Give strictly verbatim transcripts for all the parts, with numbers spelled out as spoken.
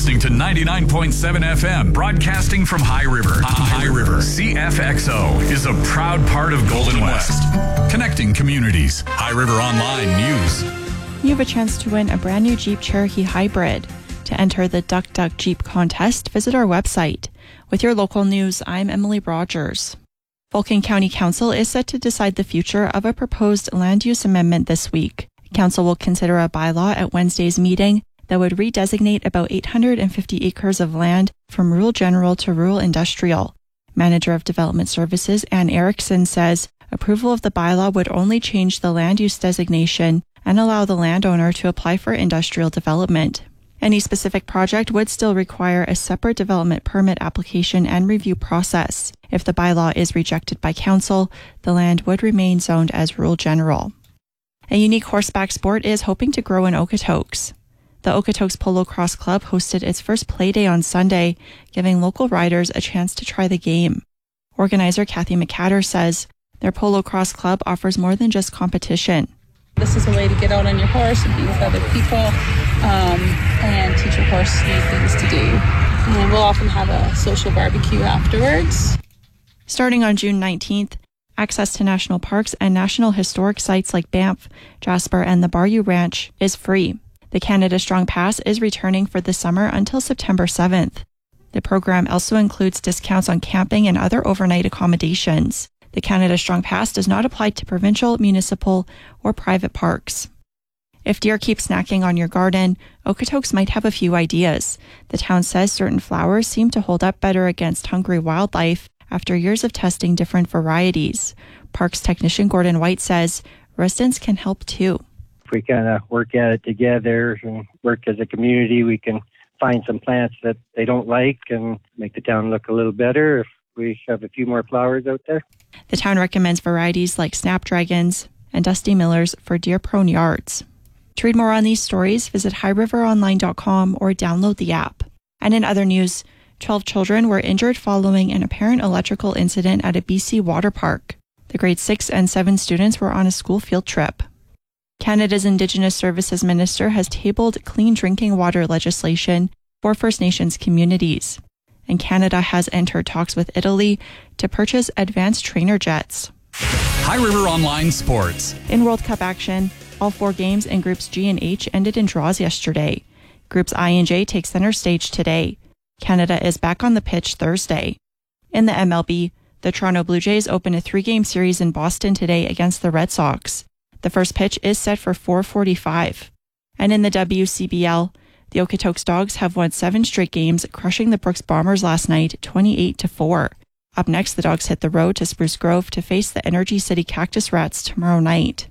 listening to ninety-nine point seven F M, broadcasting from High River. High River. C F X O is a proud part of Golden West, connecting communities. High River Online News. You have a chance to win a brand new Jeep Cherokee Hybrid. To enter the Duck Duck Jeep contest, visit our website. With your local news, I'm Emily Rogers. Vulcan County Council is set to decide the future of a proposed land use amendment this week. Council will consider a bylaw at Wednesday's meeting that would redesignate about eight hundred fifty acres of land from rural general to rural industrial. Manager of Development Services Ann Erickson says approval of the bylaw would only change the land use designation and allow the landowner to apply for industrial development. Any specific project would still require a separate development permit application and review process. If the bylaw is rejected by council, the land would remain zoned as rural general. A unique horseback sport is hoping to grow in Okotoks. The Okotoks Polo Cross Club hosted its first play day on Sunday, giving local riders a chance to try the game. Organizer Kathy McCatter says their Polo Cross Club offers more than just competition. This is a way to get out on your horse and be with other people um, and teach your horse new things to do. And we'll often have a social barbecue afterwards. Starting on June nineteenth, access to national parks and national historic sites like Banff, Jasper, and the Bayou Ranch is free. The Canada Strong Pass is returning for the summer until September seventh. The program also includes discounts on camping and other overnight accommodations. The Canada Strong Pass does not apply to provincial, municipal, or private parks. If deer keep snacking on your garden, Okotoks might have a few ideas. The town says certain flowers seem to hold up better against hungry wildlife after years of testing different varieties. Parks technician Gordon White says residents can help too. If we kind of work at it together and work as a community, we can find some plants that they don't like and make the town look a little better if we have a few more flowers out there. The town recommends varieties like snapdragons and dusty millers for deer-prone yards. To read more on these stories, visit high river online dot com or download the app. And in other news, twelve children were injured following an apparent electrical incident at a B C water park. The grade six and seven students were on a school field trip. Canada's Indigenous Services Minister has tabled clean drinking water legislation for First Nations communities. And Canada has entered talks with Italy to purchase advanced trainer jets. High River Online Sports. In World Cup action, all four games in Groups G and H ended in draws yesterday. Groups I and J take center stage today. Canada is back on the pitch Thursday. In the M L B, the Toronto Blue Jays open a three-game series in Boston today against the Red Sox. The first pitch is set for four forty-five. And in the W C B L, the Okotoks Dogs have won seven straight games, crushing the Brooks Bombers last night twenty-eight to four. Up next, the Dogs hit the road to Spruce Grove to face the Energy City Cactus Rats tomorrow night.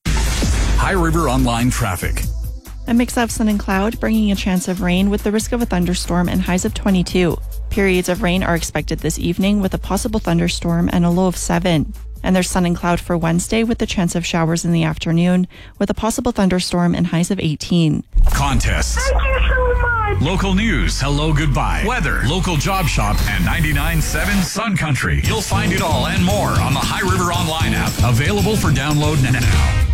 High River Online Traffic. A mix of sun and cloud, bringing a chance of rain with the risk of a thunderstorm and highs of twenty-two. Periods of rain are expected this evening with a possible thunderstorm and a low of seven. And there's sun and cloud for Wednesday with the chance of showers in the afternoon with a possible thunderstorm and highs of eighteen. Contests. Thank you so much. Local news, hello, goodbye. Weather, local job shop, and ninety-nine point seven Sun Country. You'll find it all and more on the High River Online app. Available for download now.